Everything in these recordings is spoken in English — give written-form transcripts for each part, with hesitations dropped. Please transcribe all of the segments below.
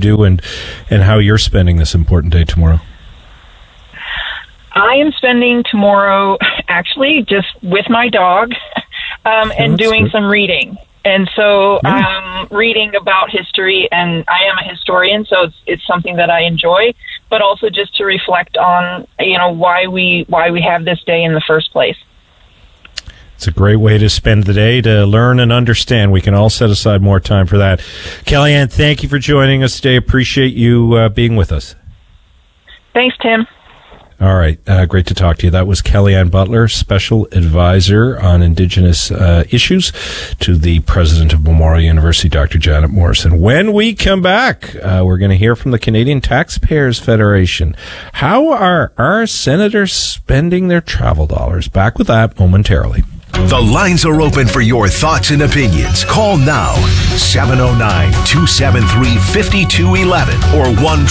do and how you're spending this important day tomorrow. I am spending tomorrow actually just with my dog and doing some reading. And so reading about history, and I am a historian, so it's something that I enjoy, but also just to reflect on, why we have this day in the first place. It's a great way to spend the day, to learn and understand. We can all set aside more time for that. Kellyanne, thank you for joining us today. Appreciate you being with us. Thanks, Tim. All right. Great to talk to you. That was Kellyanne Butler, Special Advisor on Indigenous Issues to the President of Memorial University, Dr. Janet Morrison. When we come back, we're going to hear from the Canadian Taxpayers Federation. How are our senators spending their travel dollars? Back with that momentarily. The lines are open for your thoughts and opinions. Call now, 709-273-5211 or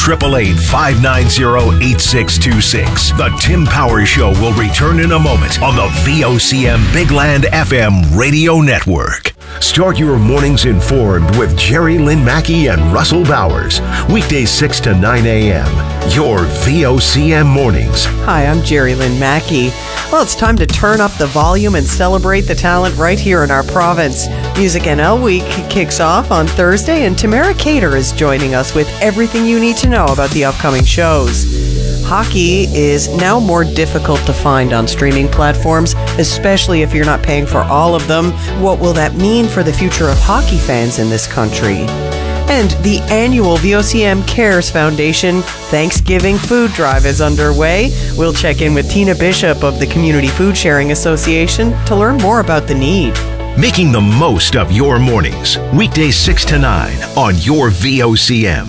1-888-590-8626. The Tim Powers Show will return in a moment on the VOCM Big Land FM radio network. Start your mornings informed with Jerry Lynn Mackey and Russell Bowers. Weekdays 6 to 9 a.m. Your VOCM mornings. Hi, I'm Jerry Lynn Mackey. Well, it's time to turn up the volume and celebrate the talent right here in our province. Music NL Week kicks off on Thursday, and Tamara Cater is joining us with everything you need to know about the upcoming shows. Hockey is now more difficult to find on streaming platforms, especially if you're not paying for all of them. What will that mean for the future of hockey fans in this country? And the annual VOCM Cares Foundation Thanksgiving Food Drive is underway. We'll check in with Tina Bishop of the Community Food Sharing Association to learn more about the need. Making the most of your mornings. Weekdays 6 to 9 on your VOCM.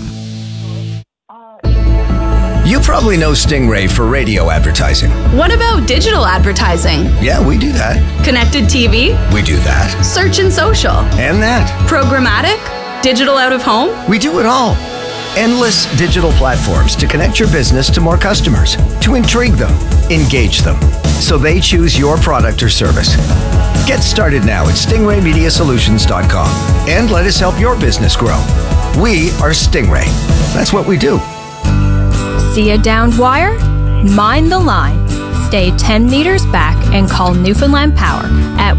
You probably know Stingray for radio advertising. What about digital advertising? Yeah, we do that. Connected TV? We do that. Search and social? And that. Programmatic? Digital out of home? We do it all. Endless digital platforms to connect your business to more customers, to intrigue them, engage them, so they choose your product or service. Get started now at stingraymediasolutions.com and let us help your business grow. We are Stingray. That's what we do. See a downed wire? Mind the line. Stay 10 meters back and call Newfoundland Power at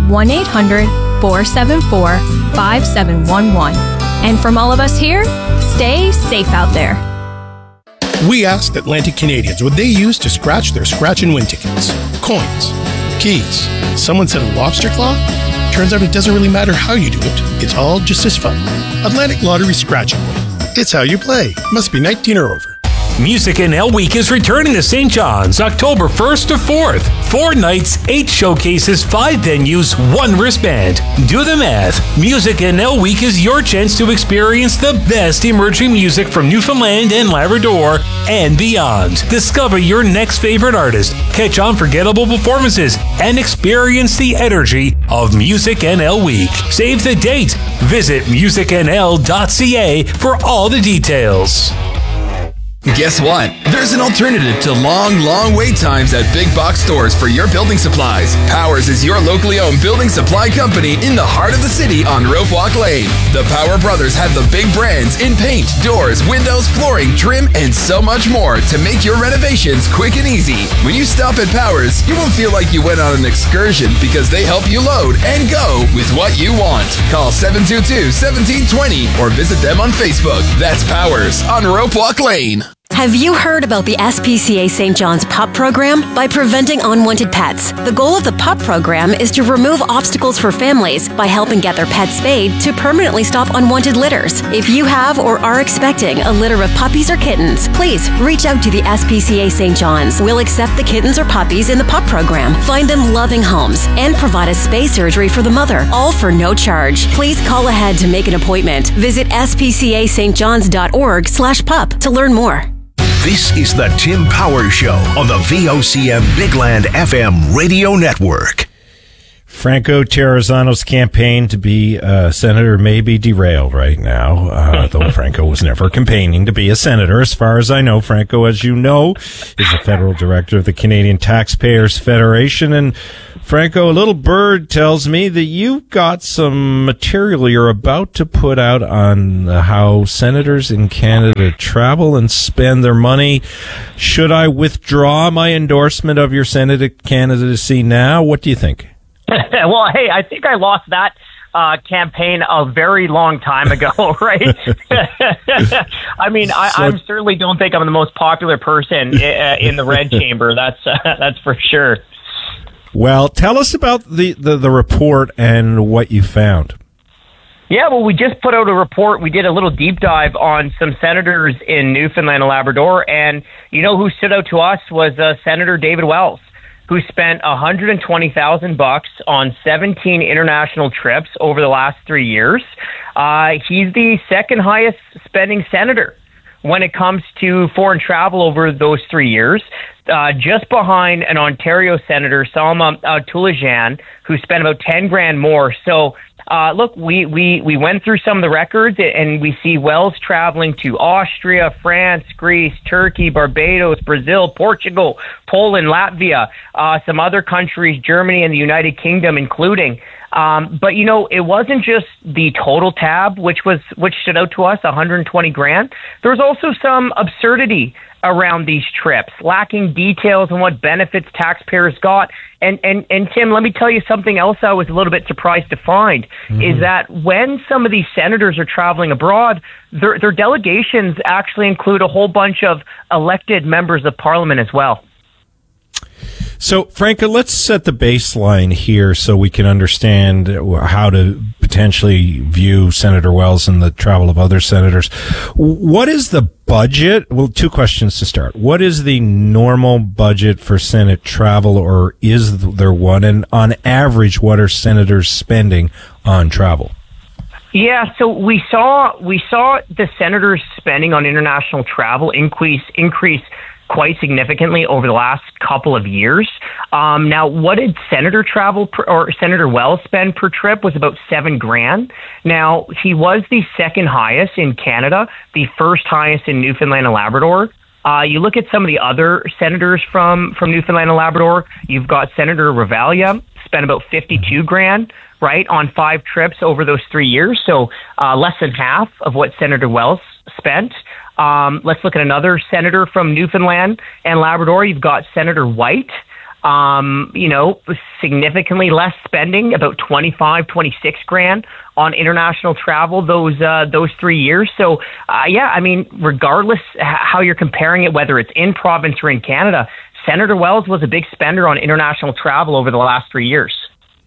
1-800-474-5711. And from all of us here, stay safe out there. We asked Atlantic Canadians what they use to scratch their scratch and win tickets. Coins, keys. Someone said a lobster claw? Turns out it doesn't really matter how you do it. It's all just as fun. Atlantic Lottery Scratch and Win. It's how you play. Must be 19 or over. Music NL Week is returning to St. John's October 1st to 4th. 4 nights, 8 showcases, 5 venues, 1 wristband. Do the math. Music NL Week is your chance to experience the best emerging music from Newfoundland and Labrador and beyond. Discover your next favorite artist, catch unforgettable performances, and experience the energy of Music NL Week. Save the date. Visit musicnl.ca for all the details. Guess what? There's an alternative to long wait times at big box stores for your building supplies. Powers is your locally owned building supply company in the heart of the city on Rope Walk Lane. The Power Brothers have the big brands in paint, doors, windows, flooring, trim, and so much more to make your renovations quick and easy. When you stop at Powers, you won't feel like you went on an excursion because they help you load and go with what you want. Call 722-1720 or visit them on Facebook. That's Powers on Rope Walk Lane. Have you heard about the SPCA St. John's PUP program? By preventing unwanted pets. The goal of the PUP program is to remove obstacles for families by helping get their pets spayed to permanently stop unwanted litters. If you have or are expecting a litter of puppies or kittens, please reach out to the SPCA St. John's. We'll accept the kittens or puppies in the PUP program, find them loving homes, and provide a spay surgery for the mother, all for no charge. Please call ahead to make an appointment. Visit spcastjohns.org/pup to learn more. This is the Tim Powers Show on the VOCM Big Land FM radio network. Franco Terrazzano's campaign to be senator may be derailed right now, though Franco was never campaigning to be a senator. As far as I know, Franco, as you know, is the federal director of the Canadian Taxpayers Federation. And Franco, a little bird tells me that you've got some material you're about to put out on how senators in Canada travel and spend their money. Should I withdraw my endorsement of your Senate candidacy now? What do you think? Well, hey, I think I lost that campaign a very long time ago, right? I mean, I certainly don't think I'm the most popular person in the red chamber. That's for sure. Well, tell us about the report and what you found. Yeah, well, we just put out a report. We did a little deep dive on some senators in Newfoundland and Labrador, and you know who stood out to us was Senator David Wells, who spent $120,000 on 17 international trips over the last 3 years. He's the second highest spending senator when it comes to foreign travel over those 3 years, just behind an Ontario senator, Salma Tulajan, who spent about $10,000 more. So, look, we went through some of the records, and we see Wells traveling to Austria, France, Greece, Turkey, Barbados, Brazil, Portugal, Poland, Latvia, some other countries, Germany and the United Kingdom including. But you know, it wasn't just the total tab, which stood out to us, $120,000. There was also some absurdity around these trips, lacking details on what benefits taxpayers got. And Tim, let me tell you something else I was a little bit surprised to find, is that when some of these senators are traveling abroad, their delegations actually include a whole bunch of elected members of parliament as well. So, Franco, let's set the baseline here so we can understand how to potentially view Senator Wells and the travel of other senators. What is the budget? Well, two questions to start. What is the normal budget for Senate travel, or is there one? And on average, what are senators spending on travel? Yeah, so we saw the senators spending on international travel increase quite significantly over the last couple of years. Now, what did Senator Wells spend per trip was about $7,000. Now, he was the second highest in Canada, the first highest in Newfoundland and Labrador. You look at some of the other senators from Newfoundland and Labrador. You've got Senator Ravalia, spent about $52,000, right, on 5 trips over those 3 years. So less than half of what Senator Wells spent. Let's look at another senator from Newfoundland and Labrador. You've got Senator White, significantly less spending, about $26,000 on international travel those 3 years. So, I mean, regardless how you're comparing it, whether it's in province or in Canada, Senator Wells was a big spender on international travel over the last 3 years.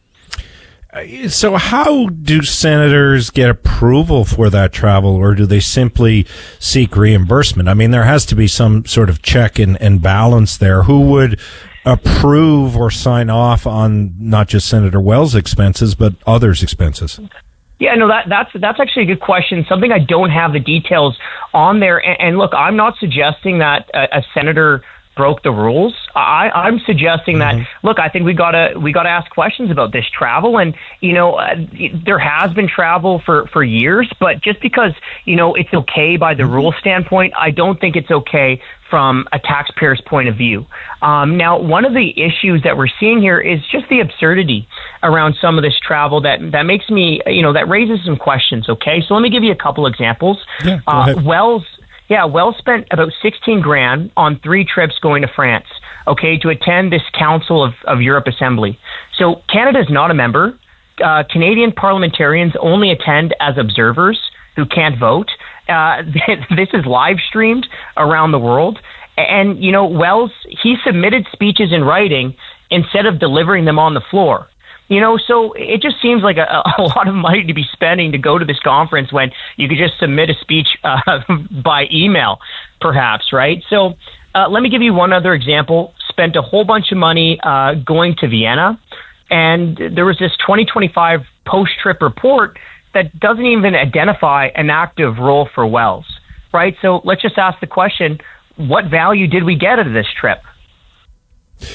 So how do senators get approval for that travel, or do they simply seek reimbursement? I mean, there has to be some sort of check and balance there. Who would approve or sign off on not just Senator Wells' expenses, but others' expenses? Yeah, no, that's actually a good question. Something I don't have the details on there. And look, I'm not suggesting that a senator broke the rules. I'm suggesting that, look, I think we gotta ask questions about this travel, and there has been travel for years, but just because it's okay by the rule standpoint, I don't think it's okay from a taxpayer's point of view. Now, one of the issues that we're seeing here is just the absurdity around some of this travel that makes me, that raises some questions. Okay, so let me give you a couple examples. Yeah, go ahead. Wells spent about $16,000 on 3 trips going to France, to attend this Council of Europe Assembly. So Canada is not a member. Canadian parliamentarians only attend as observers who can't vote. This is live streamed around the world. And, Wells, he submitted speeches in writing instead of delivering them on the floor. So it just seems like a lot of money to be spending to go to this conference when you could just submit a speech by email, perhaps, right? So let me give you one other example. Spent a whole bunch of money going to Vienna, and there was this 2025 post-trip report that doesn't even identify an active role for Wells, right? So let's just ask the question, what value did we get out of this trip?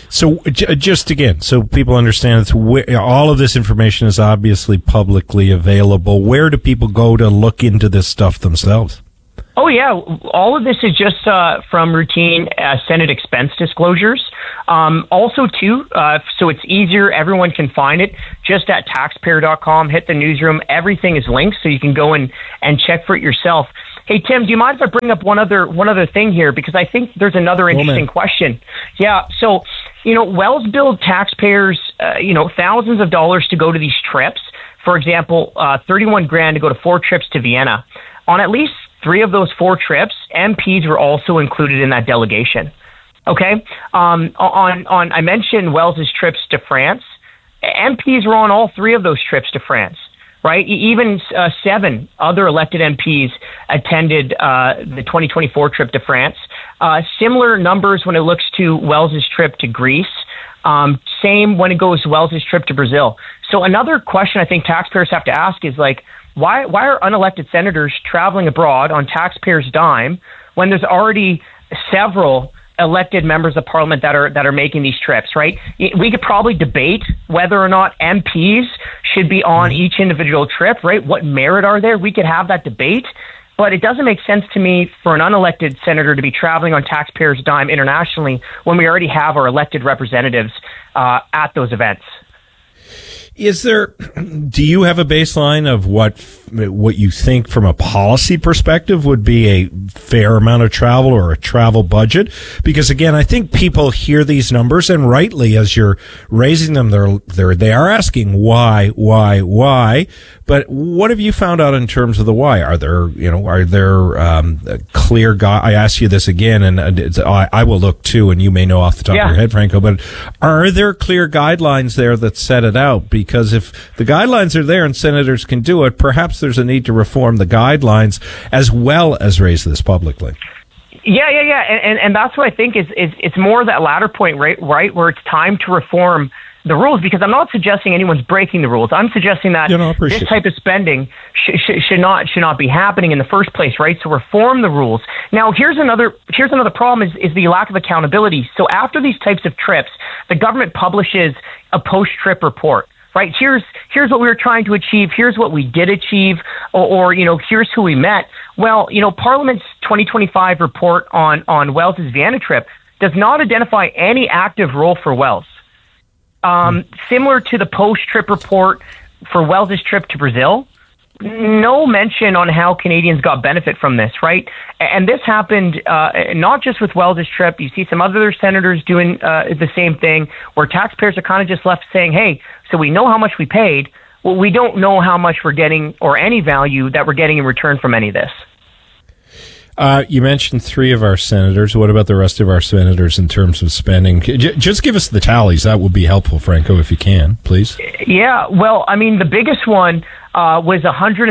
So just again, so people understand, all of this information is obviously publicly available. Where do people go to look into this stuff themselves? Oh, yeah. All of this is just from routine Senate expense disclosures. Also, too, so it's easier. Everyone can find it just at taxpayer.com. Hit the newsroom. Everything is linked, so you can go and check for it yourself. Hey, Tim, do you mind if I bring up one other thing here? Because I think there's another interesting question. Yeah. So, Wells billed taxpayers, thousands of dollars to go to these trips. For example, $31,000 to go to 4 trips to Vienna. On at least 3 of those 4 trips, MPs were also included in that delegation. Okay. I mentioned Wells's trips to France. MPs were on all 3 of those trips to France, right? Even 7 other elected MPs attended the 2024 trip to France. Similar numbers when it looks to Wells's trip to Greece. Same when it goes to Wells's trip to Brazil. So another question I think taxpayers have to ask is why are unelected senators traveling abroad on taxpayers' dime when there's already several elected members of parliament that are making these trips, right? We could probably debate whether or not MPs should be on each individual trip, right? What merit are there? We could have that debate, but it doesn't make sense to me for an unelected senator to be traveling on taxpayers' dime internationally when we already have our elected representatives at those events. Do you have a baseline of what you think from a policy perspective would be a fair amount of travel or a travel budget? Because again, I think people hear these numbers, and rightly, as you're raising them, they are asking why. But what have you found out in terms of the why? Are there clear I ask you this again, and I will look too, and you may know off the top of your head, Franco, but are there clear guidelines there that set it out? Because if the guidelines are there and senators can do it, perhaps there's a need to reform the guidelines as well as raise this publicly. Yeah. And that's what I think is it's more that latter point, right, where it's time to reform the rules, because I'm not suggesting anyone's breaking the rules. I'm suggesting that this type of spending should not be happening in the first place, right? So reform the rules. Now, here's another problem is the lack of accountability. So after these types of trips, the government publishes a post-trip report. Right, here's what we were trying to achieve. Here's what we did achieve, or here's who we met. Well, Parliament's 2025 report on Wells's Vienna trip does not identify any active role for Wells. Similar to the post-trip report for Wells's trip to Brazil, no mention on how Canadians got benefit from this, right? And this happened not just with Wells's trip. You see some other senators doing the same thing, where taxpayers are kind of just left saying, hey, so we know how much we paid. Well, we don't know how much we're getting or any value that we're getting in return from any of this. You mentioned 3 of our senators. What about the rest of our senators in terms of spending? Just give us the tallies. That would be helpful, Franco, if you can, please. Yeah, well, I mean, the biggest one was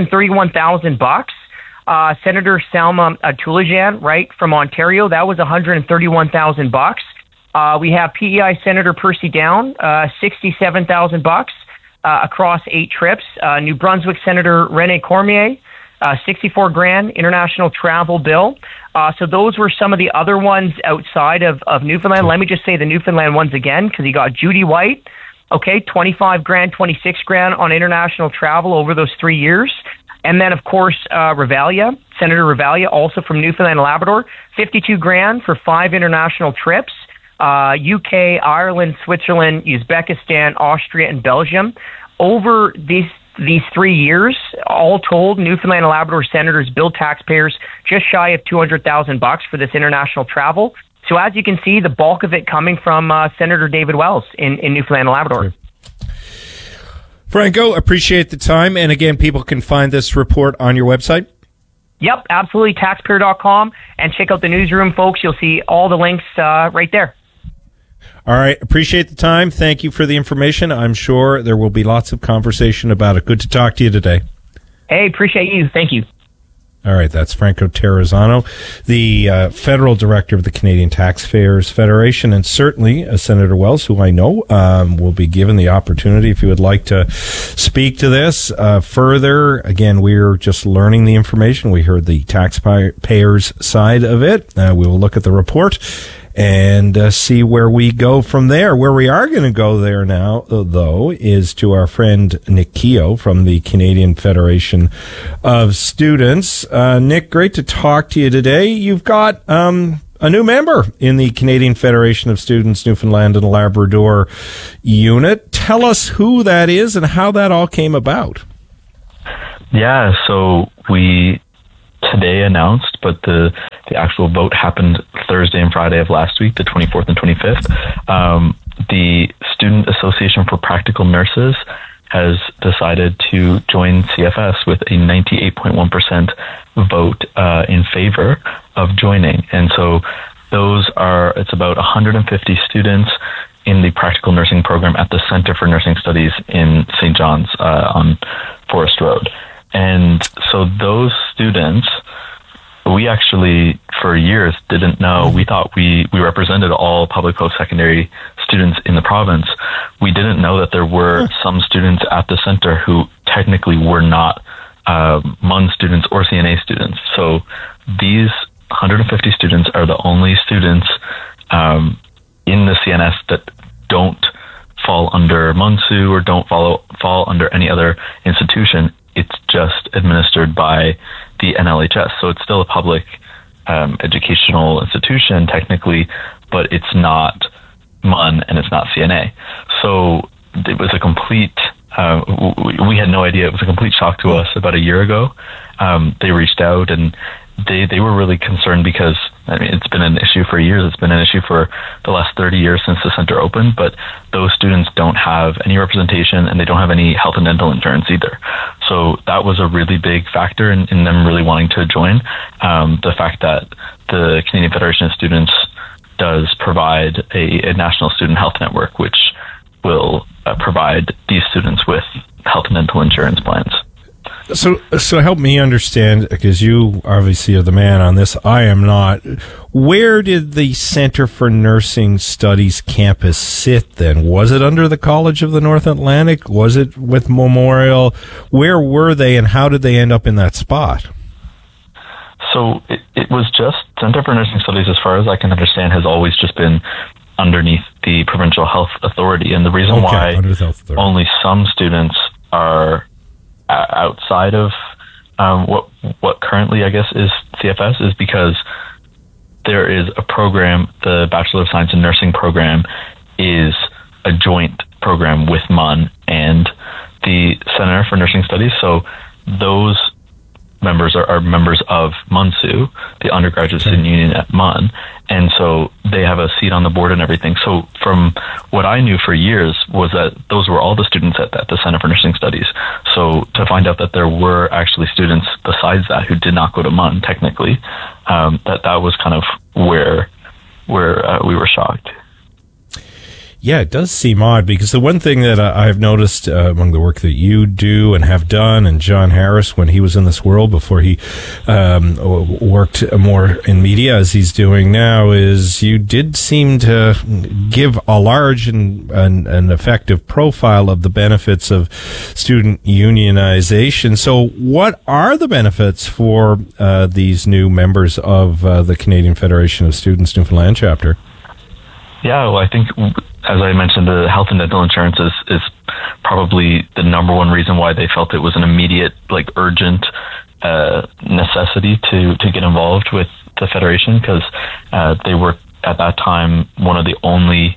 $131,000. Senator Salma Tulajan, right, from Ontario, that was $131,000. We have PEI Senator Percy Down, $67,000 across 8 trips. New Brunswick Senator Rene Cormier, $64,000 international travel bill. So those were some of the other ones outside of Newfoundland. Let me just say the Newfoundland ones again, because you got Judy White, okay, $25,000, $26,000 on international travel over those 3 years. And then, of course, Senator Revalia, also from Newfoundland and Labrador, $52,000 for 5 international trips. UK, Ireland, Switzerland, Uzbekistan, Austria, and Belgium. Over these 3 years, all told, Newfoundland and Labrador senators billed taxpayers just shy of $200,000 for this international travel. So as you can see, the bulk of it coming from Senator David Wells in Newfoundland and Labrador. Sure. Franco, appreciate the time. And again, people can find this report on your website? Yep, absolutely. Taxpayer.com. And check out the newsroom, folks. You'll see all the links right there. All right. Appreciate the time. Thank you for the information. I'm sure there will be lots of conversation about it. Good to talk to you today. Hey, appreciate you. Thank you. All right. That's Franco Terrazzano, the federal director of the Canadian Taxpayers Federation, and certainly Senator Wells, who I know will be given the opportunity if you would like to speak to this further. Again, we're just learning the information. We heard the taxpayers side of it. We will look at the report and see where we go from there. Where we are going to go there now, though, is to our friend Nick Keogh from the Canadian Federation of Students. Nick, great to talk to you today. You've got a new member in the Canadian Federation of Students Newfoundland and Labrador unit. Tell us who that is and how that all came about. Yeah, so we today announced, but the actual vote happened Thursday and Friday of last week, the 24th and 25th. The Student Association for Practical Nurses has decided to join CFS with a 98.1% vote in favor of joining. And so it's about 150 students in the practical nursing program at the Center for Nursing Studies in St. John's on Forest Road. And so those students, we actually, for years, didn't know. We thought we represented all public post-secondary students in the province. We didn't know that there were some students at the center who technically were not MUN students or CNA students. So these 150 students are the only students in the CNS that don't fall under MUNSU or don't fall under any other institution. It's just administered by the NLHS. So it's still a public educational institution technically, but it's not MUN and it's not CNA. So it was a complete, we had no idea. It was a complete shock to us about a year ago. They reached out and they were really concerned because, I mean, it's been an issue for years. It's been an issue for the last 30 years since the center opened, but those students don't have any representation and they don't have any health and dental insurance either. So that was a really big factor in them really wanting to join. The fact that the Canadian Federation of Students does provide a national student health network, which will provide these students with health and dental insurance plans. So help me understand, because you obviously are the man on this. I am not. Where did the Center for Nursing Studies campus sit then? Was it under the College of the North Atlantic? Was it with Memorial? Where were they and how did they end up in that spot? So it was just Center for Nursing Studies, as far as I can understand, has always just been underneath the Provincial Health Authority. And the reason why only some students are outside of what currently, I guess, is CFS is because there is a program, the Bachelor of Science in Nursing program is a joint program with MUN and the Center for Nursing Studies. So those members are members of MUNSU, the undergraduate student union at MUN, and so they have a seat on the board and everything. So from what I knew for years was that those were all the students at the Center for Nursing Studies. So to find out that there were actually students besides that who did not go to MUN technically, that was kind of where we were shocked. Yeah, it does seem odd because the one thing that I've noticed among the work that you do and have done, and John Harris, when he was in this world before he worked more in media as he's doing now, is you did seem to give a large and effective profile of the benefits of student unionization. So what are the benefits for these new members of the Canadian Federation of Students Newfoundland chapter? Yeah, well, I think, as I mentioned, the health and dental insurance is probably the number one reason why they felt it was an immediate, urgent necessity to get involved with the Federation, because they were, at that time, one of the only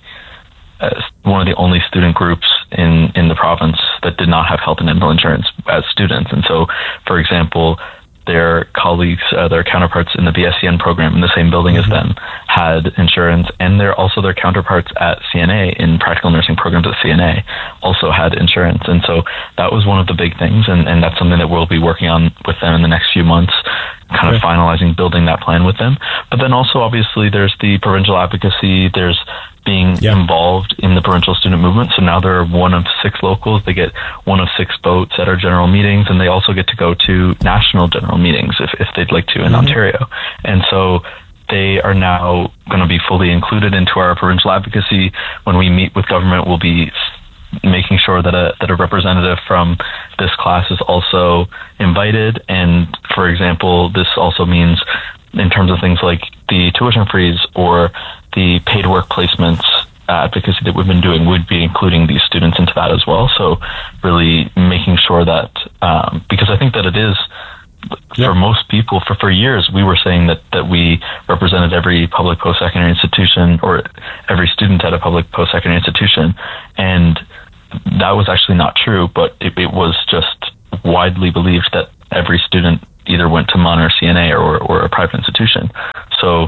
student groups in the province that did not have health and dental insurance as students. And so, for example, their colleagues, their counterparts in the BSCN program in the same building as them had insurance, and they're also their counterparts at CNA in practical nursing programs at CNA also had insurance. And so that was one of the big things, and that's something that we'll be working on with them in the next few months, kind of finalizing, building that plan with them. But then also, obviously, there's the provincial advocacy, there's being involved in the provincial student movement. So now they're one of 6 locals. They get one of 6 votes at our general meetings, and they also get to go to national general meetings if they'd like to in Ontario. And so they are now going to be fully included into our provincial advocacy. When we meet with government, we'll be making sure that a representative from this class is also invited. And for example, this also means in terms of things like the tuition freeze or the paid work placements advocacy that we've been doing would be including these students into that as well. So really making sure that, because I think that it is, for most people, for years, we were saying that we represented every public post-secondary institution or every student at a public post-secondary institution. And that was actually not true, but it was just widely believed that every student either went to MUN or CNA or a private institution. So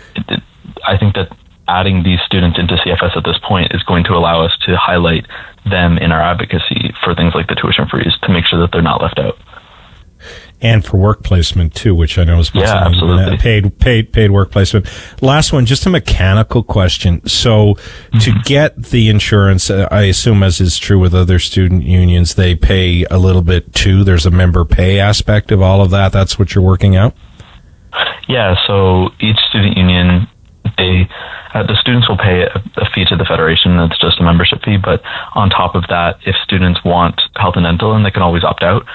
I think that adding these students into CFS at this point is going to allow us to highlight them in our advocacy for things like the tuition freeze to make sure that they're not left out. And for work placement too, which I know is absolutely paid work placement. Last one, just a mechanical question. So to get the insurance, I assume, as is true with other student unions, they pay a little bit too. There's a member pay aspect of all of that. That's what you're working out? Yeah. So each student union, the students will pay a fee to the federation. That's just a membership fee. But on top of that, if students want health and dental, and they can always opt out.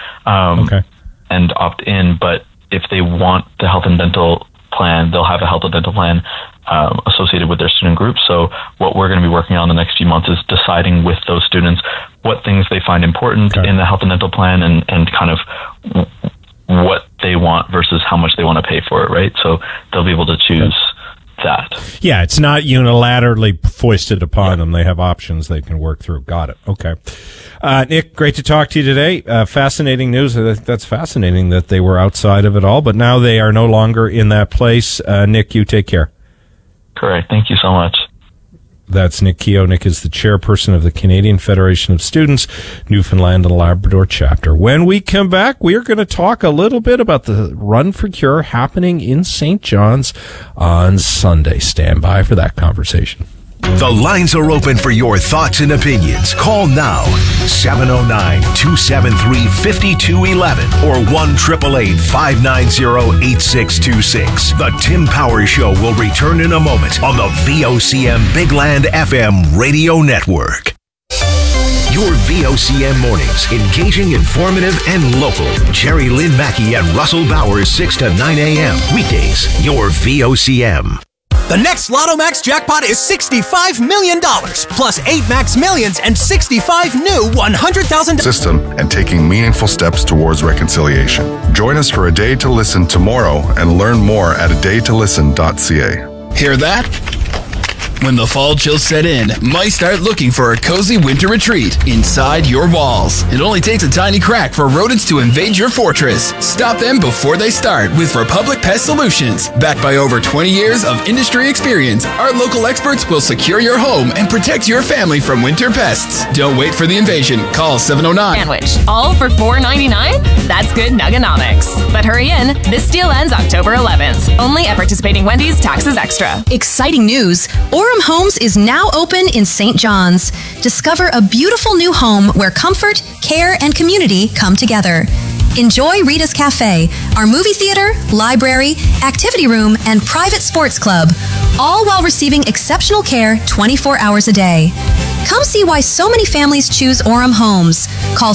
And opt in, but if they want the health and dental plan, they'll have a health and dental plan associated with their student group. So what we're going to be working on the next few months is deciding with those students what things they find important in the health and dental plan and kind of what they want versus how much they want to pay for it, right? So they'll be able to choose that. Yeah, it's not unilaterally foisted upon them. They have options they can work through. Got it. Okay. Nick, great to talk to you today. Fascinating news. That's fascinating that they were outside of it all, but now they are no longer in that place. Nick, you take care. Correct. Thank you so much. That's Nick Keogh. Nick is the chairperson of the Canadian Federation of Students, Newfoundland and Labrador chapter. When we come back, we are going to talk a little bit about the Run for Cure happening in St. John's on Sunday. Stand by for that conversation. The lines are open for your thoughts and opinions. Call now, 709-273-5211 or 1-888-590-8626. The Tim Power Show will return in a moment on the VOCM Big Land FM radio network. Your VOCM mornings, engaging, informative, and local. Jerry Lynn Mackey and Russell Bowers, 6 to 9 a.m. Weekdays, your VOCM. The next Lotto Max jackpot is $65 million, plus 8 Max Millions and 65 new $100,000 system and taking meaningful steps towards reconciliation. Join us for A Day to Listen tomorrow and learn more at adaytolisten.ca. Hear that? When the fall chills set in, might start looking for a cozy winter retreat inside your walls. It only takes a tiny crack for rodents to invade your fortress. Stop them before they start with Republic Pest Solutions. Backed by over 20 years of industry experience, our local experts will secure your home and protect your family from winter pests. Don't wait for the invasion. Call 709. Sandwich, all for $4.99? That's good Nuggonomics. But hurry in, this deal ends October 11th. Only at participating Wendy's, taxes extra. Exciting news! Orem Homes is now open in St. John's. Discover a beautiful new home where comfort, care, and community come together. Enjoy Rita's Cafe, our movie theater, library, activity room, and private sports club, all while receiving exceptional care 24 hours a day. Come see why so many families choose Orem Homes. Call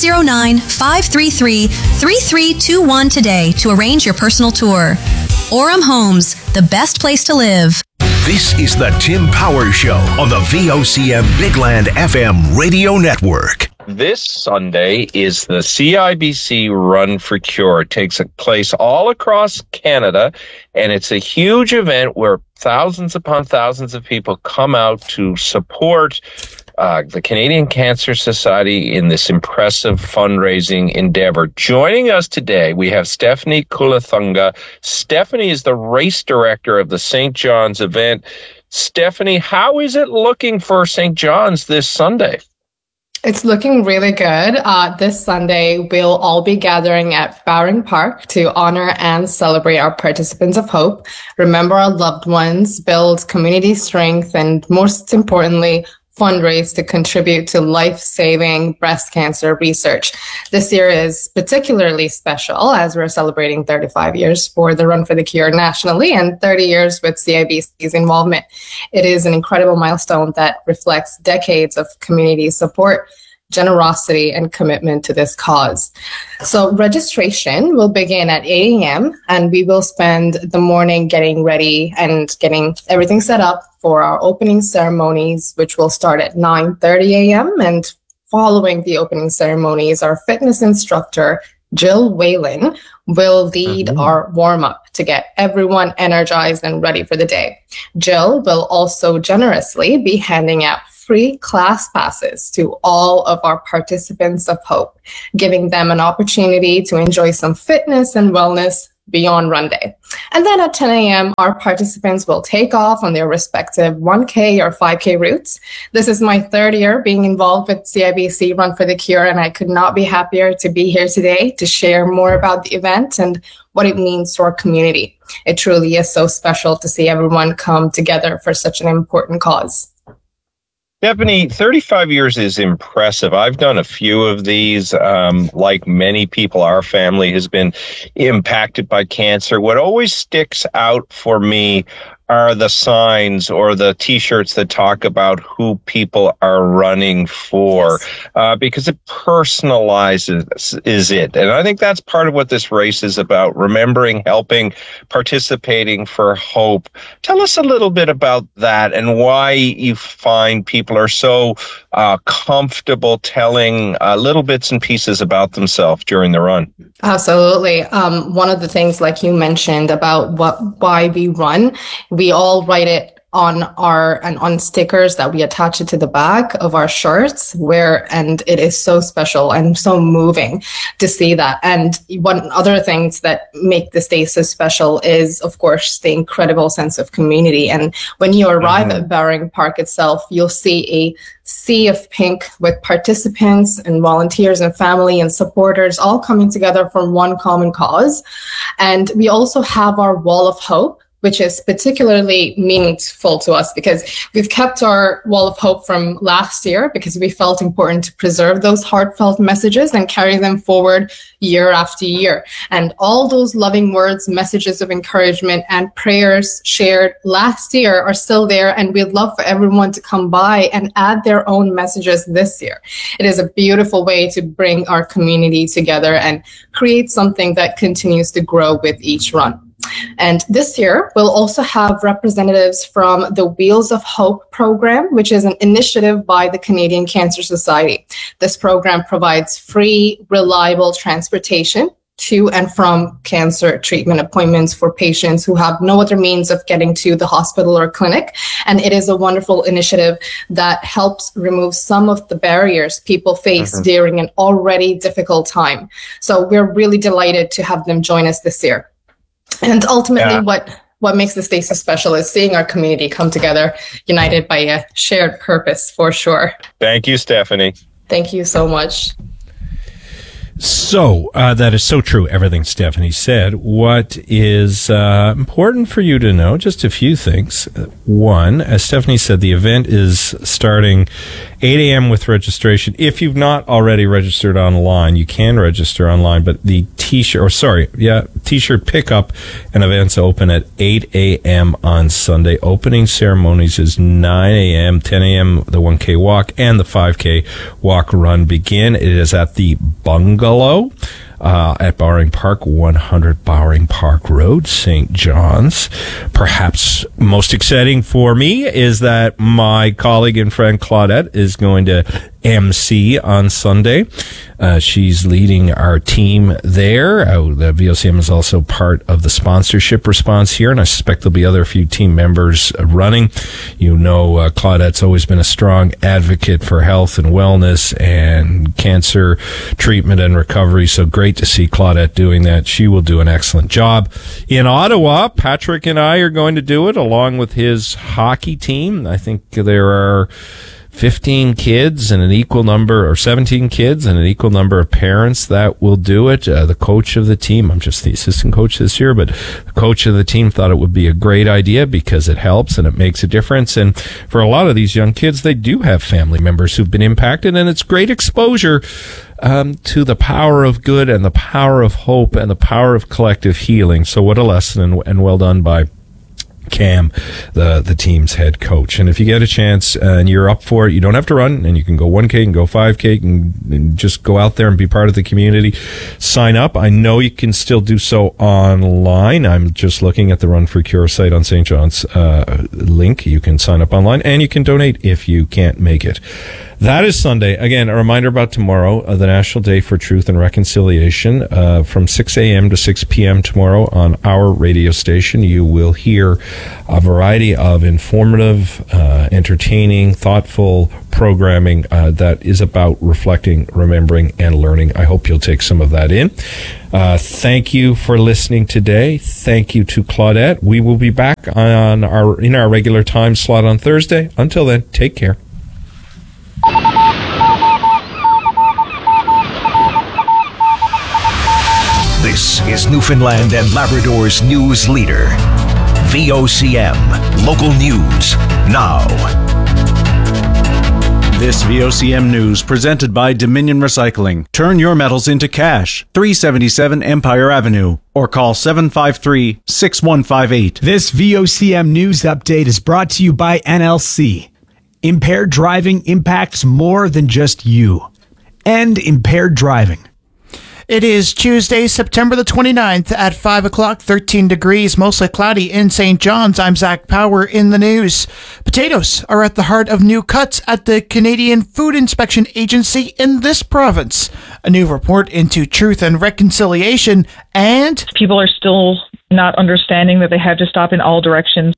709-533-3321 today to arrange your personal tour. Orem Homes, the best place to live. This is the Tim Power Show on the VOCM Big Land FM radio network. This Sunday is the CIBC Run for Cure. It takes place all across Canada, and it's a huge event where thousands upon thousands of people come out to support the Canadian Cancer Society in this impressive fundraising endeavor. Joining us today, we have Stephanie Kulathunga. Stephanie is the race director of the St. John's event. Stephanie, how is it looking for St. John's this Sunday? It's looking really good. This Sunday, we'll all be gathering at Bowring Park to honor and celebrate our participants of hope, remember our loved ones, build community strength, and most importantly, fundraise to contribute to life-saving breast cancer research. This year is particularly special as we're celebrating 35 years for the Run for the Cure nationally and 30 years with CIBC's involvement. It is an incredible milestone that reflects decades of community support, generosity, and commitment to this cause. So registration will begin at 8 a.m. and we will spend the morning getting ready and getting everything set up for our opening ceremonies, which will start at 9:30 a.m. And following the opening ceremonies, our fitness instructor, Jill Whalen, will lead our warm-up to get everyone energized and ready for the day. Jill will also generously be handing out free class passes to all of our participants of Hope, giving them an opportunity to enjoy some fitness and wellness beyond run day. And then at 10 a.m., our participants will take off on their respective 1K or 5K routes. This is my third year being involved with CIBC Run for the Cure, and I could not be happier to be here today to share more about the event and what it means to our community. It truly is so special to see everyone come together for such an important cause. Stephanie, 35 years is impressive. I've done a few of these. Like many people, our family has been impacted by cancer. What always sticks out for me are the signs or the T-shirts that talk about who people are running for, because it personalizes it. And I think that's part of what this race is about, remembering, helping, participating for hope. Tell us a little bit about that and why you find people are so comfortable telling little bits and pieces about themselves during the run. Absolutely. One of the things, like you mentioned, about why we run, we all write it on stickers that we attach it to the back of our shirts, and it is so special and so moving to see that. And one other things that make this day so special is, of course, the incredible sense of community. And when you arrive at Bowring Park itself, you'll see a sea of pink with participants and volunteers and family and supporters all coming together for one common cause. And we also have our Wall of Hope, which is particularly meaningful to us because we've kept our Wall of Hope from last year because we felt important to preserve those heartfelt messages and carry them forward year after year. And all those loving words, messages of encouragement, and prayers shared last year are still there, and we'd love for everyone to come by and add their own messages this year. It is a beautiful way to bring our community together and create something that continues to grow with each run. And this year, we'll also have representatives from the Wheels of Hope program, which is an initiative by the Canadian Cancer Society. This program provides free, reliable transportation to and from cancer treatment appointments for patients who have no other means of getting to the hospital or clinic. And it is a wonderful initiative that helps remove some of the barriers people face during an already difficult time. So we're really delighted to have them join us this year. And ultimately, what makes this day so special is seeing our community come together, united by a shared purpose, for sure. Thank you, Stephanie. Thank you so much. So that is so true, everything Stephanie said. What is important for you to know, just a few things. One, as Stephanie said, the event is starting 8 a.m. with registration. If you've not already registered online, you can register online, but the T-shirt pickup and events open at 8 a.m. on Sunday. Opening ceremonies is 9 a.m., 10 a.m. the 1K walk and the 5K walk run begin. It is at the Bungalow at Bowring Park, 100 Bowring Park Road, St. John's. Perhaps most exciting for me is that my colleague and friend Claudette is going to MC on Sunday. She's leading our team there. The VOCM is also part of the sponsorship response here, and I suspect there'll be other few team members running. You know, Claudette's always been a strong advocate for health and wellness and cancer treatment and recovery, so great to see Claudette doing that. She will do an excellent job. In Ottawa, Patrick and I are going to do it along with his hockey team. I think there are 15 kids and an equal number, or 17 kids and an equal number of parents that will do it. The coach of the team, I'm just the assistant coach this year, but the coach of the team thought it would be a great idea because it helps and it makes a difference. And for a lot of these young kids, they do have family members who've been impacted, and it's great exposure to the power of good and the power of hope and the power of collective healing. So what a lesson, and well done by Cam, the team's head coach. And if you get a chance and you're up for it, you don't have to run, and you can go 1K and go 5K and just go out there and be part of the community. Sign up. I know you can still do so online. I'm just looking at the Run for Cure site on St. John's link. You can sign up online, and you can donate if you can't make it. That is Sunday. Again, a reminder about tomorrow, the National Day for Truth and Reconciliation, from 6 a.m. to 6 p.m. tomorrow on our radio station. You will hear a variety of informative, entertaining, thoughtful programming that is about reflecting, remembering, and learning. I hope you'll take some of that in. Thank you for listening today. Thank you to Claudette. We will be back in our regular time slot on Thursday. Until then, take care. This is Newfoundland and Labrador's news leader. VOCM. Local news now. This VOCM news presented by Dominion Recycling. Turn your metals into cash. 377 Empire Avenue. Or call 753-6158. This VOCM news update is brought to you by NLC. Impaired driving impacts more than just you. End impaired driving. It is Tuesday, September the 29th at 5 o'clock, 13 degrees, mostly cloudy in St. John's. I'm Zach Power in the news. Potatoes are at the heart of new cuts at the Canadian Food Inspection Agency in this province. A new report into Truth and Reconciliation, and people are still not understanding that they have to stop in all directions.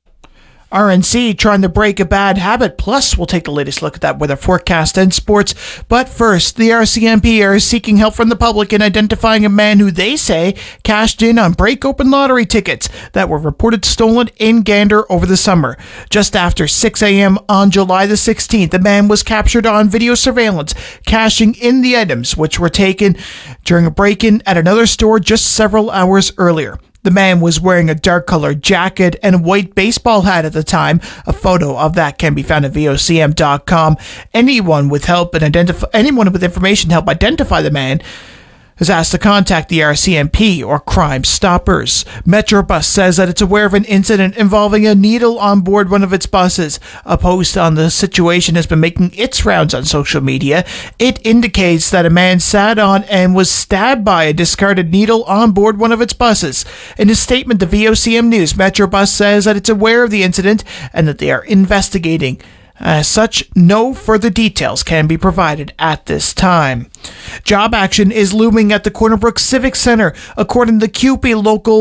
RNC trying to break a bad habit. Plus, we'll take the latest look at that weather forecast and sports. But first, the RCMP are seeking help from the public in identifying a man who they say cashed in on break-open lottery tickets that were reported stolen in Gander over the summer. Just after 6 a.m. on July the 16th, the man was captured on video surveillance cashing in the items which were taken during a break-in at another store just several hours earlier. The man was wearing a dark-colored jacket and a white baseball hat at the time. A photo of that can be found at vocm.com. Anyone with information to help identify the man is asked to contact the RCMP or Crime Stoppers. Metrobus says that it's aware of an incident involving a needle on board one of its buses. A post on the situation has been making its rounds on social media. It indicates that a man sat on and was stabbed by a discarded needle on board one of its buses. In a statement to VOCM News, Metrobus says that it's aware of the incident and that they are investigating. As such, no further details can be provided at this time. Job action is looming at the Corner Brook Civic Center. According to CUPE, Local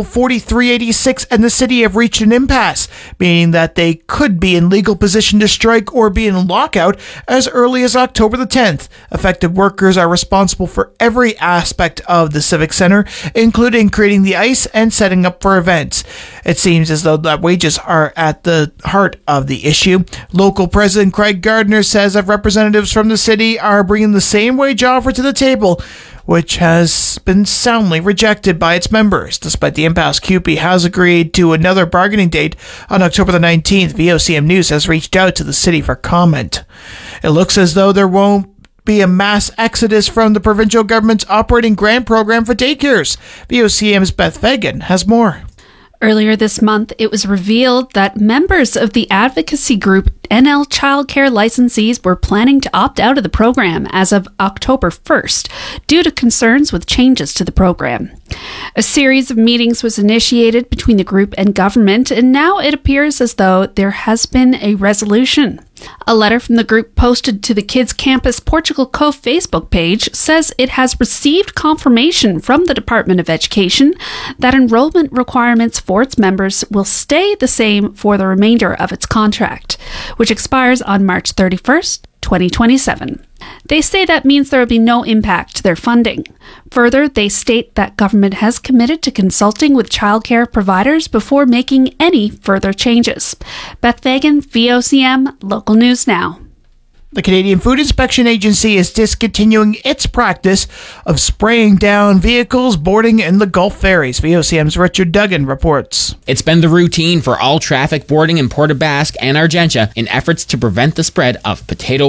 4386 and the city have reached an impasse, meaning that they could be in legal position to strike or be in lockout as early as October the 10th. Affected workers are responsible for every aspect of the Civic Center, including creating the ice and setting up for events. It seems as though that wages are at the heart of the issue. Local President Craig Gardner says that representatives from the city are bringing the same wage offer to the table, which has been soundly rejected by its members. Despite the impasse, CUPE has agreed to another bargaining date on October the 19th. VOCM News has reached out to the city for comment. It looks as though there won't be a mass exodus from the provincial government's operating grant program for daycares. VOCM's Beth Fagan has more. Earlier this month, it was revealed that members of the advocacy group NL Childcare licensees were planning to opt out of the program as of October 1st due to concerns with changes to the program. A series of meetings was initiated between the group and government, and now it appears as though there has been a resolution. A letter from the group posted to the Kids Campus Portugal Cove Facebook page says it has received confirmation from the Department of Education that enrollment requirements for its members will stay the same for the remainder of its contract, which expires on March 31st, 2027. They say that means there will be no impact to their funding. Further, they state that government has committed to consulting with childcare providers before making any further changes. Beth Fagan, VOCM, Local News Now. The Canadian Food Inspection Agency is discontinuing its practice of spraying down vehicles boarding in the Gulf ferries. VOCM's Richard Duggan reports. It's been the routine for all traffic boarding in Port aux Basques and Argentia in efforts to prevent the spread of potato wart.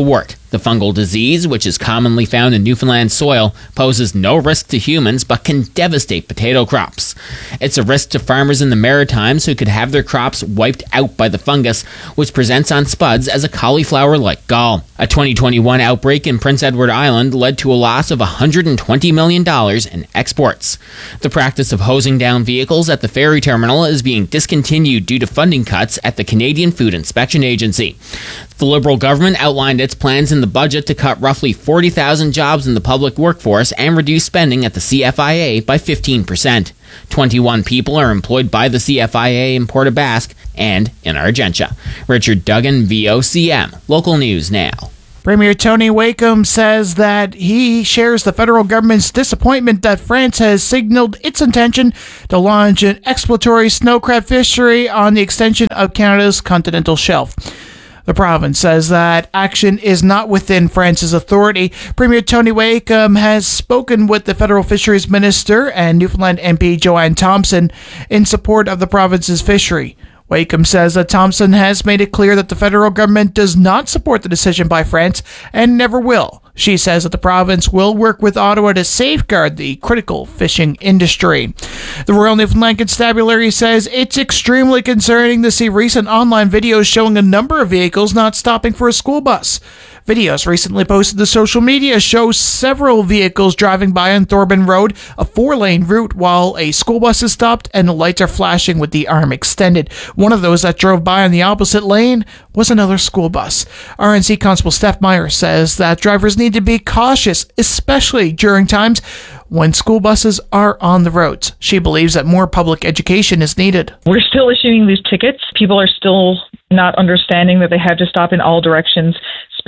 The fungal disease, which is commonly found in Newfoundland soil, poses no risk to humans but can devastate potato crops. It's a risk to farmers in the Maritimes who could have their crops wiped out by the fungus, which presents on spuds as a cauliflower-like gall. A 2021 outbreak in Prince Edward Island led to a loss of $120 million in exports. The practice of hosing down vehicles at the ferry terminal is being discontinued due to funding cuts at the Canadian Food Inspection Agency. The Liberal government outlined its plans in the budget to cut roughly 40,000 jobs in the public workforce and reduce spending at the CFIA by 15%. 21 people are employed by the CFIA in Port aux Basques and in Argentia. Richard Duggan, VOCM. Local News Now. Premier Tony Wakeham says that he shares the federal government's disappointment that France has signaled its intention to launch an exploratory snow crab fishery on the extension of Canada's continental shelf. The province says that action is not within France's authority. Premier Tony Wakeham has spoken with the federal fisheries minister and Newfoundland MP Joanne Thompson in support of the province's fishery. Wakeham says that Thompson has made it clear that the federal government does not support the decision by France and never will. She says that the province will work with Ottawa to safeguard the critical fishing industry. The Royal Newfoundland Constabulary says it's extremely concerning to see recent online videos showing a number of vehicles not stopping for a school bus. Videos recently posted to social media show several vehicles driving by on Thorburn Road, a 4-lane route, while a school bus is stopped and the lights are flashing with the arm extended. One of those that drove by on the opposite lane was another school bus. RNC Constable Steph Meyer says that drivers need to be cautious, especially during times when school buses are on the roads. She believes that more public education is needed. We're still issuing these tickets. People are still not understanding that they have to stop in all directions,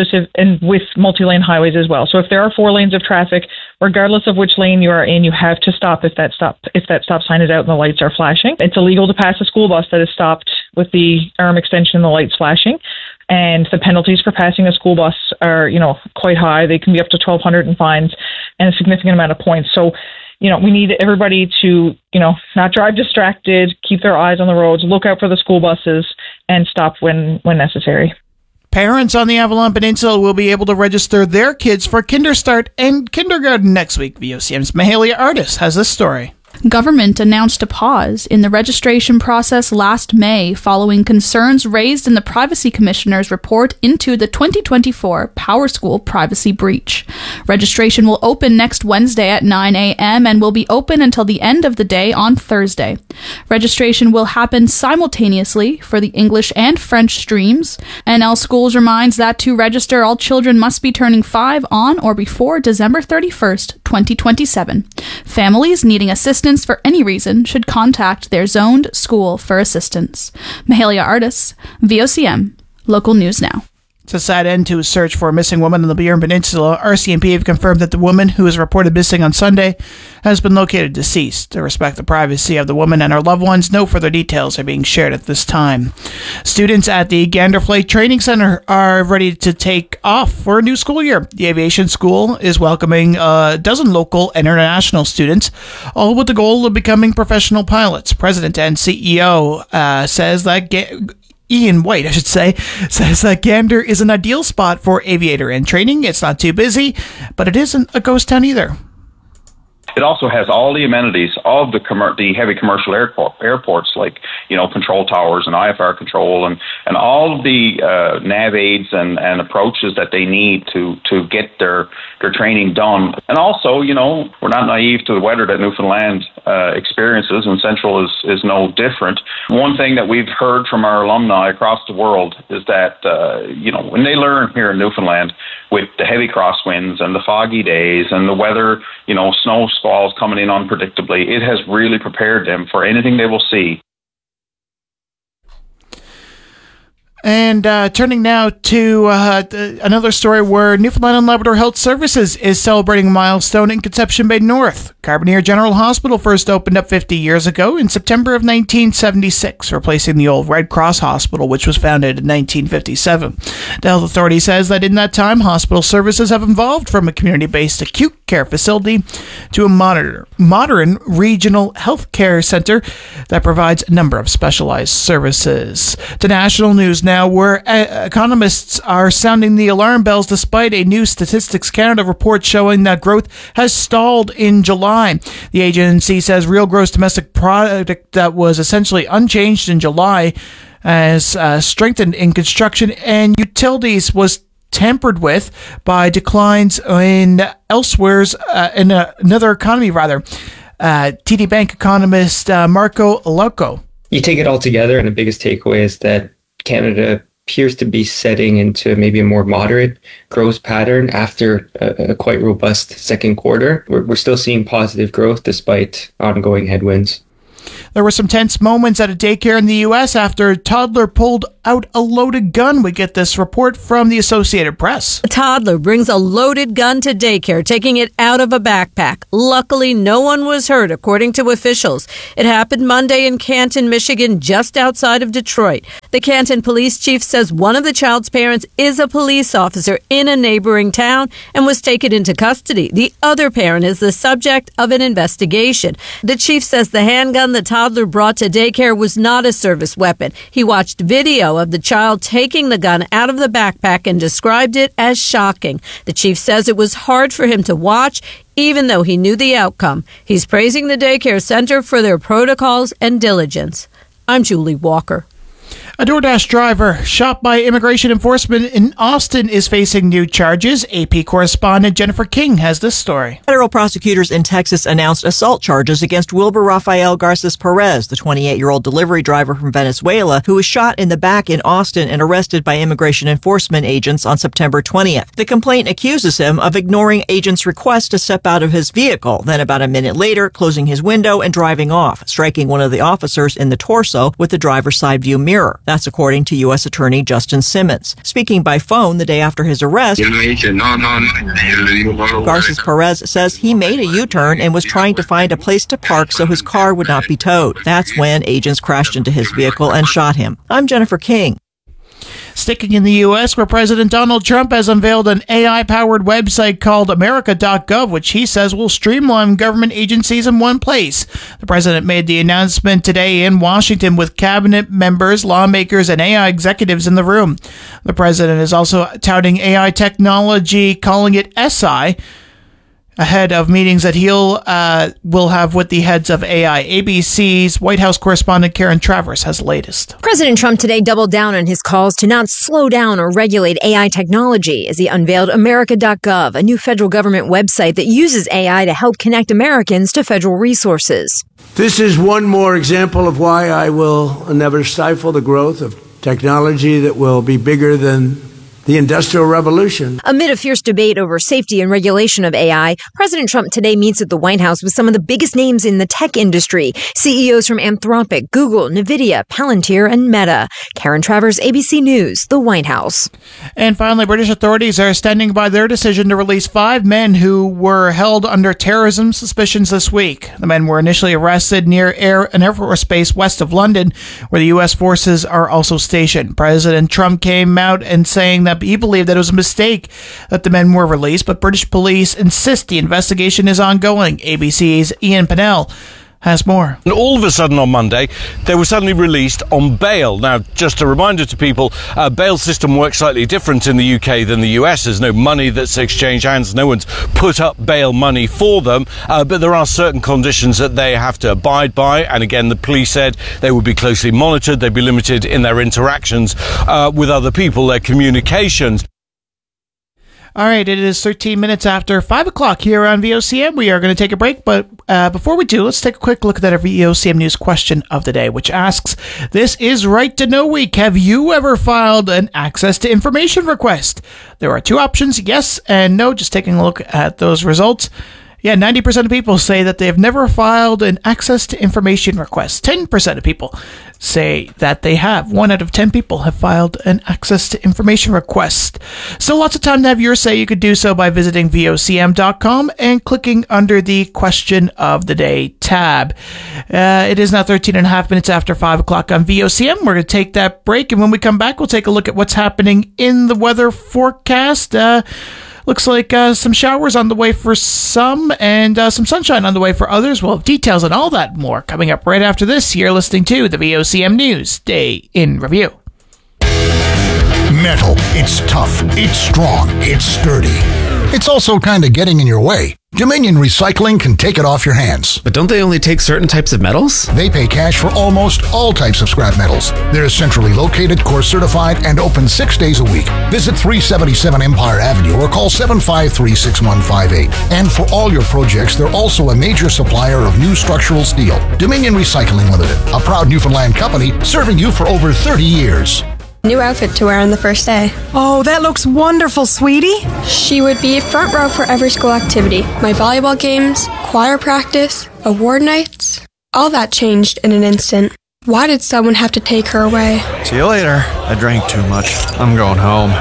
and with multi-lane highways as well. So if there are 4 lanes of traffic, regardless of which lane you are in, you have to stop if that stop sign is out and the lights are flashing. It's illegal to pass a school bus that is stopped with the arm extension and the lights flashing. And the penalties for passing a school bus are, quite high. They can be up to $1,200 in fines and a significant amount of points. So, we need everybody to, not drive distracted, keep their eyes on the roads, look out for the school buses, and stop when necessary. Parents on the Avalon Peninsula will be able to register their kids for Kinderstart and kindergarten next week. VOCM's Mahalia Artis has this story. Government announced a pause in the registration process last May following concerns raised in the Privacy Commissioner's report into the 2024 PowerSchool privacy breach. Registration will open next Wednesday at 9 a.m. and will be open until the end of the day on Thursday. Registration will happen simultaneously for the English and French streams. NL Schools reminds that to register, all children must be turning 5 on or before December 31st, 2027. Families needing assistance for any reason should contact their zoned school for assistance. Mahalia Artis, VOCM, Local News Now. It's a sad end to a search for a missing woman on the Bjorn Peninsula. RCMP have confirmed that the woman who was reported missing on Sunday has been located deceased. To respect the privacy of the woman and her loved ones, no further details are being shared at this time. Students at the Gander Flight Training Center are ready to take off for a new school year. The aviation school is welcoming a dozen local and international students, all with the goal of becoming professional pilots. President and CEO says that Ian White, says that Gander is an ideal spot for aviator and training. It's not too busy, but it isn't a ghost town either. It also has all the amenities of the heavy commercial airports, like control towers and IFR control, and all of the nav aids and approaches that they need to get their training done. And also, we're not naive to the weather that Newfoundland experiences, and Central is no different. One thing that we've heard from our alumni across the world is that when they learn here in Newfoundland with the heavy crosswinds and the foggy days and the weather, snow squalls coming in unpredictably, it has really prepared them for anything they will see. And turning now to another story where Newfoundland and Labrador Health Services is celebrating a milestone in Conception Bay North. Carbonear General Hospital first opened up 50 years ago in September of 1976, replacing the old Red Cross Hospital, which was founded in 1957. The health authority says that in that time, hospital services have evolved from a community-based acute care facility to a modern regional health care center that provides a number of specialized services. To national news now, where economists are sounding the alarm bells despite a new Statistics Canada report showing that growth has stalled in July. The agency says real gross domestic product that was essentially unchanged in July has strengthened in construction and utilities was tempered with by declines in elsewhere's in another economy rather. TD Bank economist Marco Loco. You take it all together, and the biggest takeaway is that Canada appears to be setting into maybe a more moderate growth pattern after a quite robust second quarter. We're still seeing positive growth despite ongoing headwinds. There were some tense moments at a daycare in the U.S. after a toddler pulled out a loaded gun. We get this report from the Associated Press. A toddler brings a loaded gun to daycare, taking it out of a backpack. Luckily, no one was hurt, according to officials. It happened Monday in Canton, Michigan, just outside of Detroit. The Canton police chief says one of the child's parents is a police officer in a neighboring town and was taken into custody. The other parent is the subject of an investigation. The chief says the handgun the toddler brought to daycare was not a service weapon. He watched video of the child taking the gun out of the backpack and described it as shocking. The chief says it was hard for him to watch, even though he knew the outcome. He's praising the daycare center for their protocols and diligence. I'm Julie Walker. A DoorDash driver shot by immigration enforcement in Austin is facing new charges. AP correspondent Jennifer King has this story. Federal prosecutors in Texas announced assault charges against Wilbur Rafael Garces Perez, the 28-year-old delivery driver from Venezuela, who was shot in the back in Austin and arrested by immigration enforcement agents on September 20th. The complaint accuses him of ignoring agents' request to step out of his vehicle, then about a minute later, closing his window and driving off, striking one of the officers in the torso with the driver's side view mirror. That's according to U.S. Attorney Justin Simmons. Speaking by phone the day after his arrest, Garces Perez says he made a U-turn and was trying to find a place to park so his car would not be towed. That's when agents crashed into his vehicle and shot him. I'm Jennifer King. Sticking in the U.S., where President Donald Trump has unveiled an AI-powered website called America.gov, which he says will streamline government agencies in one place. The president made the announcement today in Washington with cabinet members, lawmakers, and AI executives in the room. The president is also touting AI technology, calling it SI, ahead of meetings that will have with the heads of AI. ABC's White House correspondent Karen Travers has the latest. President Trump today doubled down on his calls to not slow down or regulate AI technology as he unveiled America.gov, a new federal government website that uses AI to help connect Americans to federal resources. This is one more example of why I will never stifle the growth of technology that will be bigger than the Industrial Revolution. Amid a fierce debate over safety and regulation of AI, President Trump today meets at the White House with some of the biggest names in the tech industry. CEOs from Anthropic, Google, NVIDIA, Palantir, and Meta. Karen Travers, ABC News, the White House. And finally, British authorities are standing by their decision to release 5 men who were held under terrorism suspicions this week. The men were initially arrested near an Air Force base west of London, where the U.S. forces are also stationed. President Trump came out and saying that he believed that it was a mistake that the men were released, but British police insist the investigation is ongoing. ABC's Ian Pennell has more. And all of a sudden on Monday, they were suddenly released on bail. Now, just a reminder to people, bail system works slightly different in the UK than the US. There's no money that's exchanged hands. No one's put up bail money for them. But there are certain conditions that they have to abide by. And again, the police said they would be closely monitored. They'd be limited in their interactions with other people, their communications. All right, it is 13 minutes after 5 o'clock here on VOCM. We are going to take a break, but before we do, let's take a quick look at that VOCM News question of the day, which asks, this is Right to Know Week. Have you ever filed an access to information request? There are 2 options, yes and no. Just taking a look at those results. Yeah, 90% of people say that they have never filed an access to information request. 10% of people say that they have. 1 out of 10 people have filed an access to information request. So lots of time to have your say. You could do so by visiting VOCM.com and clicking under the Question of the Day tab. It is now 13 and a half minutes after 5 o'clock on VOCM. We're going to take that break, and when we come back, we'll take a look at what's happening in the weather forecast. Looks like some showers on the way for some and some sunshine on the way for others. We'll have details on all that and more coming up right after this. You're listening to the VOCM News Day in Review. Metal. It's tough. It's strong. It's sturdy. It's also kind of getting in your way. Dominion Recycling can take it off your hands. But don't they only take certain types of metals? They pay cash for almost all types of scrap metals. They're centrally located, core certified, and open 6 days a week. Visit 377 Empire Avenue or call 753-6158. And for all your projects, they're also a major supplier of new structural steel. Dominion Recycling Limited, a proud Newfoundland company serving you for over 30 years. New outfit to wear on the first day. Oh, that looks wonderful, sweetie. She would be front row for every school activity. My volleyball games, choir practice, award nights. All that changed in an instant. Why did someone have to take her away? See you later. I drank too much. I'm going home.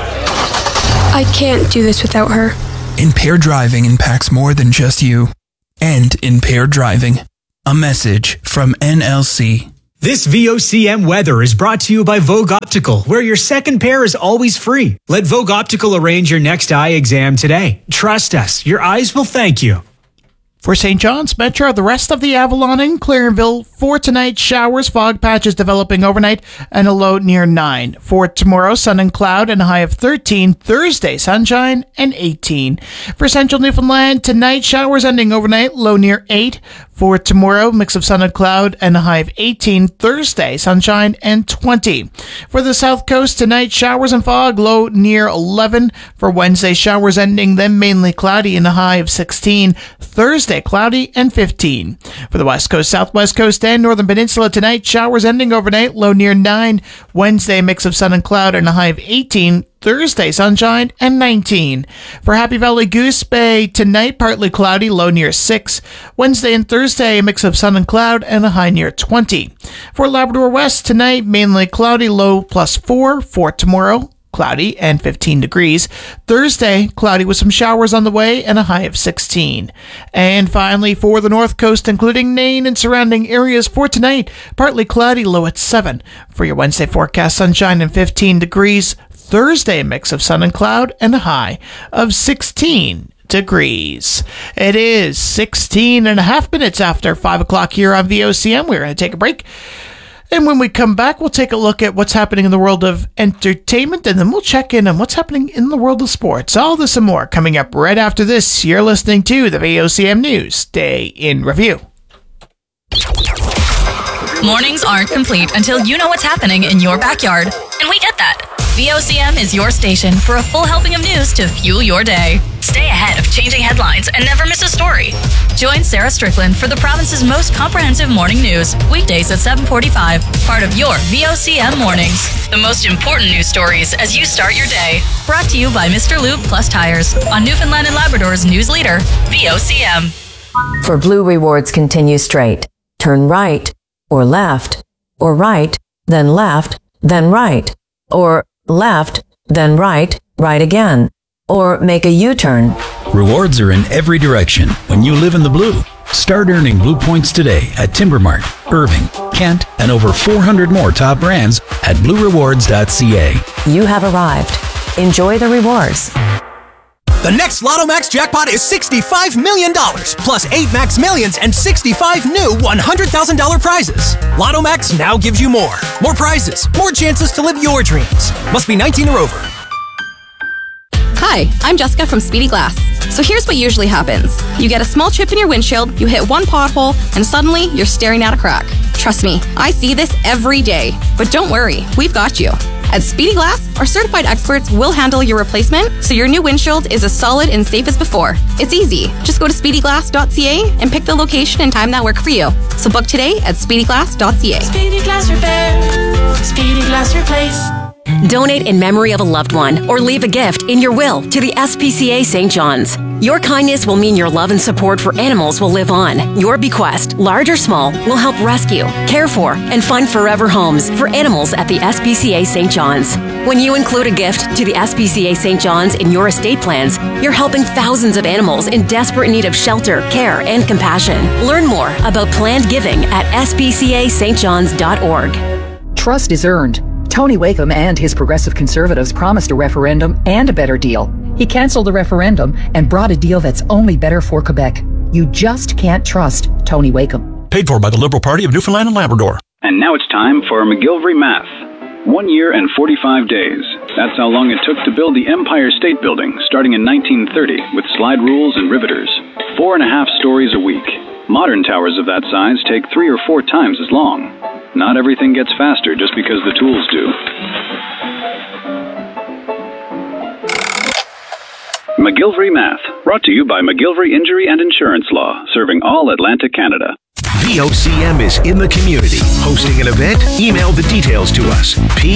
I can't do this without her. Impaired driving impacts more than just you. End impaired driving. A message from NLC. This VOCM weather is brought to you by Vogue Optical, where your second pair is always free. Let Vogue Optical arrange your next eye exam today. Trust us, your eyes will thank you. For St. John's Metro, the rest of the Avalon and Clarenville, for tonight, showers, fog patches developing overnight, and a low near 9. For tomorrow, sun and cloud and a high of 13. Thursday, sunshine and 18. For Central Newfoundland, tonight, showers ending overnight, low near 8. For tomorrow, mix of sun and cloud and a high of 18. Thursday, sunshine and 20. For the South Coast, tonight, showers and fog, low near 11. For Wednesday, showers ending, then mainly cloudy and a high of 16. Thursday, cloudy and 15. For the West Coast, Southwest Coast, and Northern Peninsula tonight, showers ending overnight, low near 9. Wednesday, mix of sun and cloud and a high of 18. Thursday, sunshine and 19. For Happy Valley Goose Bay, tonight, partly cloudy, low near 6. Wednesday and Thursday, a mix of sun and cloud and a high near 20. For Labrador West, tonight, mainly cloudy, low +4. For tomorrow, cloudy and 15 degrees. Thursday, cloudy with some showers on the way and a high of 16. And finally, for the North Coast, including Nain and surrounding areas, for tonight, partly cloudy, low at 7. For your Wednesday forecast, sunshine and 15 degrees. Thursday, a mix of sun and cloud and a high of 16 degrees. It is 16 and a half minutes after 5 o'clock here on VOCM. We're going to take a break. And when we come back, we'll take a look at what's happening in the world of entertainment, and then we'll check in on what's happening in the world of sports. All this and more coming up right after this. You're listening to the VOCM News Day in Review. Mornings aren't complete until you know what's happening in your backyard. And we get that. VOCM is your station for a full helping of news to fuel your day. Stay ahead of changing headlines and never miss a story. Join Sarah Strickland for the province's most comprehensive morning news, weekdays at 7:45, part of your VOCM Mornings. The most important news stories as you start your day. Brought to you by Mr. Lube Plus Tires on Newfoundland and Labrador's news leader, VOCM. For Blue Rewards, continue straight. Turn right, or left, or right, then left, then right, or left, then right, right again, or make a U-turn. Rewards are in every direction when you live in the blue. Start earning Blue Points today at Timbermart, Irving, Kent, and over 400 more top brands at bluerewards.ca. You have arrived. Enjoy the rewards. The next Lotto Max jackpot is $65 million, plus 8 Max Millions and 65 new $100,000 prizes. Lotto Max now gives you more. More prizes, more chances to live your dreams. Must be 19 or over. Hi, I'm Jessica from Speedy Glass. So here's what usually happens. You get a small chip in your windshield, you hit one pothole, and suddenly you're staring at a crack. Trust me, I see this every day. But don't worry, we've got you. At Speedy Glass, our certified experts will handle your replacement so your new windshield is as solid and safe as before. It's easy. Just go to speedyglass.ca and pick the location and time that work for you. So book today at speedyglass.ca. Speedy Glass Repair. Speedy Glass Replace. Donate in memory of a loved one or leave a gift in your will to the SPCA St. John's. Your kindness will mean your love and support for animals will live on. Your bequest, large or small, will help rescue, care for, and find forever homes for animals at the SPCA St. John's. When you include a gift to the SPCA St. John's in your estate plans, you're helping thousands of animals in desperate need of shelter, care, and compassion. Learn more about planned giving at spcastjohns.org. Trust is earned. Tony Wakeham and his Progressive Conservatives promised a referendum and a better deal. He canceled the referendum and brought a deal that's only better for Quebec. You just can't trust Tony Wakeham. Paid for by the Liberal Party of Newfoundland and Labrador. And now it's time for McGillivray Math. 1 year and 45 days. That's how long it took to build the Empire State Building, starting in 1930, with slide rules and riveters. 4.5 stories a week. Modern towers of that size take 3 or 4 times as long. Not everything gets faster just because the tools do. McGillivray Math, brought to you by McGillivray Injury and Insurance Law, serving all Atlantic Canada. VOCM is in the community. Hosting an event? Email the details to us.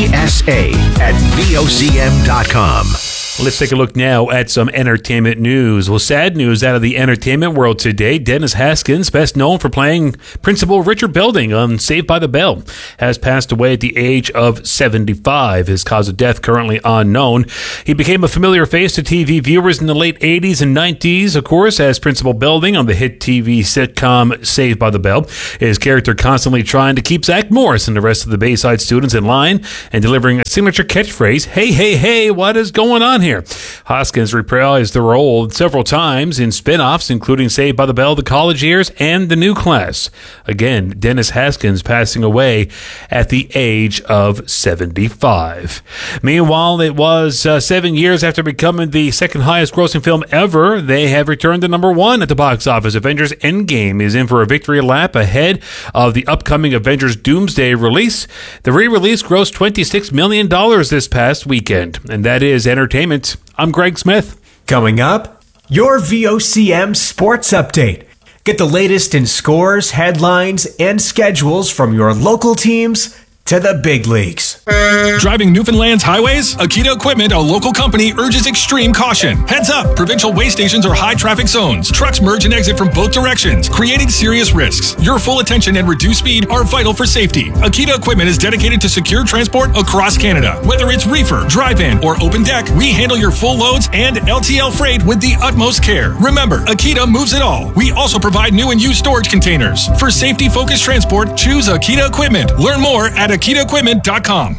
PSA@VOCM.com. Let's take a look now at some entertainment news. Well, sad news out of the entertainment world today. Dennis Haskins, best known for playing Principal Richard Belding on Saved by the Bell, has passed away at the age of 75. His cause of death currently unknown. He became a familiar face to TV viewers in the late 80s and 90s, of course, as Principal Belding on the hit TV sitcom Saved by the Bell. His character constantly trying to keep Zach Morris and the rest of the Bayside students in line and delivering a signature catchphrase, "Hey, hey, hey, what is going on here?" Hoskins reprised the role several times in spin-offs, including Saved by the Bell, The College Years, and The New Class. Again, Dennis Haskins passing away at the age of 75. Meanwhile, it was 7 years after becoming the second highest grossing film ever. They have returned to number 1 at the box office. Avengers Endgame is in for a victory lap ahead of the upcoming Avengers Doomsday release. The re-release grossed $26 million this past weekend. And that is entertainment. I'm Greg Smith. Coming up, your VOCM Sports Update. Get the latest in scores, headlines, and schedules from your local teams to the big leagues. Driving Newfoundland's highways? Akita Equipment, a local company, urges extreme caution. Heads up! Provincial way stations are high traffic zones. Trucks merge and exit from both directions, creating serious risks. Your full attention and reduced speed are vital for safety. Akita Equipment is dedicated to secure transport across Canada. Whether it's reefer, drive-in, or open deck, we handle your full loads and LTL freight with the utmost care. Remember, Akita moves it all. We also provide new and used storage containers. For safety-focused transport, choose Akita Equipment. Learn more at AkitaEquipment.com.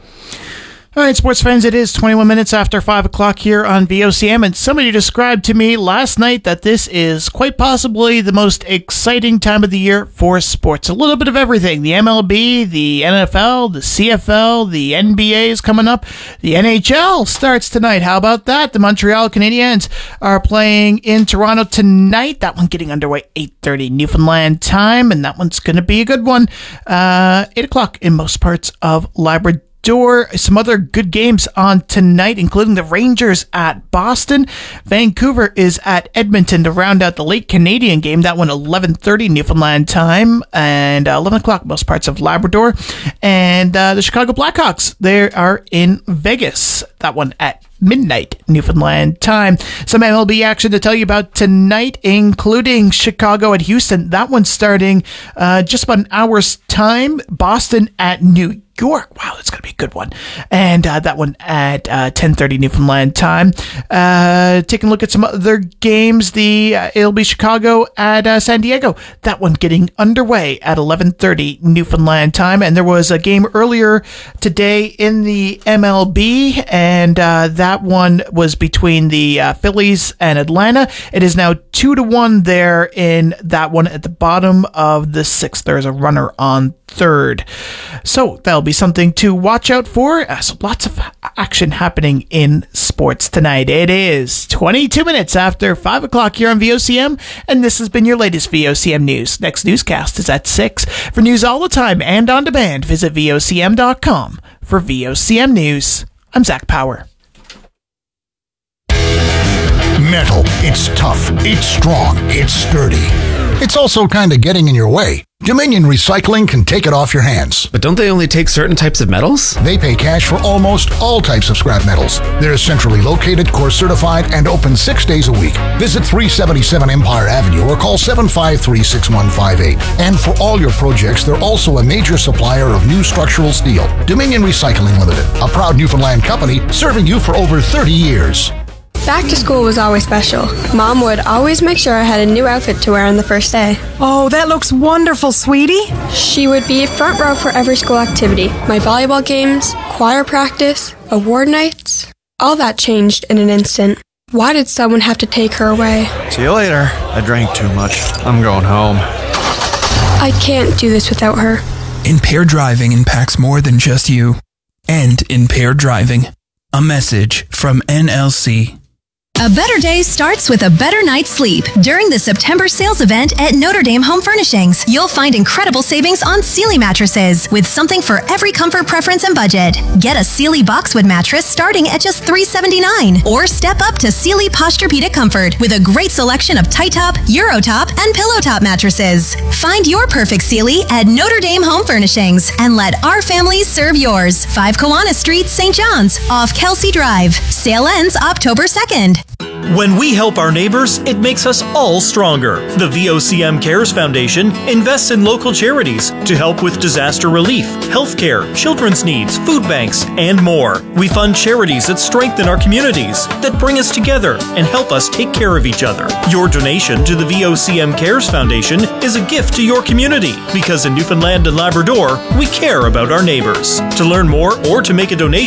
All right, sports fans, it is 21 minutes after 5 o'clock here on VOCM, and somebody described to me last night that this is quite possibly the most exciting time of the year for sports. A little bit of everything. The MLB, the NFL, the CFL, the NBA is coming up. The NHL starts tonight. How about that? The Montreal Canadiens are playing in Toronto tonight. That one getting underway 8:30 Newfoundland time, and that one's going to be a good one. 8 o'clock in most parts of Labrador. Some other good games on tonight, including the Rangers at Boston. Vancouver is at Edmonton to round out the late Canadian game. That one 11:30 Newfoundland time and 11 o'clock most parts of Labrador. And the Chicago Blackhawks, they are in Vegas. That one at midnight Newfoundland time. Some MLB action to tell you about tonight, including Chicago at Houston. That one starting just about an hour's time. Boston at New York. Wow, that's going to be a good one. And that one at 10:30 Newfoundland time. Taking a look at some other games. It'll be Chicago at San Diego. That one getting underway at 11:30 Newfoundland time. And there was a game earlier today in the MLB, and that one was between the Phillies and Atlanta. It is now 2-1 there in that one at the bottom of the 6th. There's a runner on third. So that'll be something to watch out for. So lots of action happening in sports tonight. It is 22 minutes after 5 o'clock here on VOCM, and this has been your latest VOCM news. Next newscast is at 6. For news all the time and on demand, visit VOCM.com. For VOCM News, I'm Zach Power. Metal. It's tough. It's strong. It's sturdy. It's also kind of getting in your way. Dominion Recycling can take it off your hands. But don't they only take certain types of metals? They pay cash for almost all types of scrap metals. They're centrally located, core certified, and open 6 days a week. Visit 377 Empire Avenue or call 753-6158. And for all your projects, they're also a major supplier of new structural steel. Dominion Recycling Limited, a proud Newfoundland company serving you for over 30 years. Back to school was always special. Mom would always make sure I had a new outfit to wear on the first day. Oh, that looks wonderful, sweetie. She would be front row for every school activity. My volleyball games, choir practice, award nights. All that changed in an instant. Why did someone have to take her away? See you later. I drank too much. I'm going home. I can't do this without her. Impaired driving impacts more than just you. End impaired driving. A message from NLC. A better day starts with a better night's sleep. During the September sales event at Notre Dame Home Furnishings, you'll find incredible savings on Sealy mattresses with something for every comfort preference and budget. Get a Sealy Boxwood mattress starting at just $379, or step up to Sealy Posturepedic Comfort with a great selection of tight top, Euro top, and pillow top mattresses. Find your perfect Sealy at Notre Dame Home Furnishings and let our families serve yours. 5 Kiwanis Street, St. John's, off Kelsey Drive. Sale ends October 2nd. When we help our neighbors, it makes us all stronger. The VOCM Cares Foundation invests in local charities to help with disaster relief, healthcare, children's needs, food banks, and more. We fund charities that strengthen our communities, that bring us together and help us take care of each other. Your donation to the VOCM Cares Foundation is a gift to your community, because in Newfoundland and Labrador, we care about our neighbors. To learn more or to make a donation,